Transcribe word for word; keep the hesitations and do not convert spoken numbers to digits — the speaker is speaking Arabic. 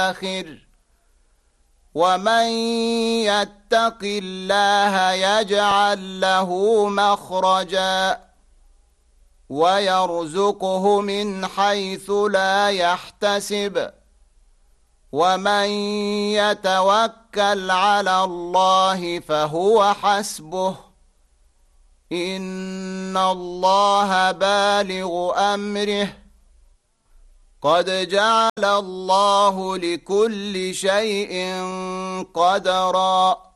الآخر ومن يتق الله يجعل له مخرجا ويرزقه من حيث لا يحتسب ومن يتوكل على الله فهو حسبه إن الله بالغ أمره قد جعل الله لكل شيء قدرا